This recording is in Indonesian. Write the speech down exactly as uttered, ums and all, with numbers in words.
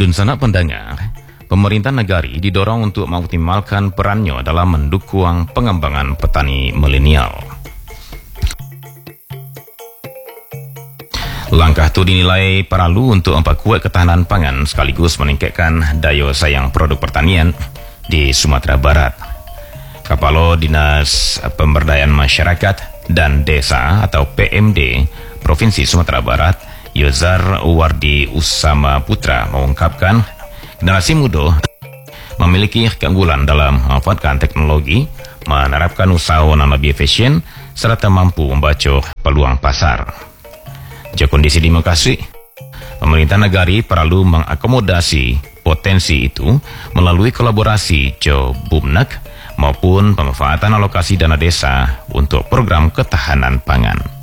Dun sanak pendengar, pemerintah negari didorong untuk mengoptimalkan perannya dalam mendukung pengembangan petani milenial. Langkah itu dinilai perlu untuk memperkuat ketahanan pangan sekaligus meningkatkan daya saing produk pertanian di Sumatera Barat. Kepala Dinas Pemberdayaan Masyarakat dan Desa atau P M D Provinsi Sumatera Barat, Yozar Wardi Usama Putra mengungkapkan generasi muda memiliki keunggulan dalam memanfaatkan teknologi, menerapkan usaha yang lebih efisien, serta mampu membaca peluang pasar. Jika kondisi demokrasi, pemerintah negari perlu mengakomodasi potensi itu melalui kolaborasi Jo Bumnak maupun pemanfaatan alokasi dana desa untuk program ketahanan pangan.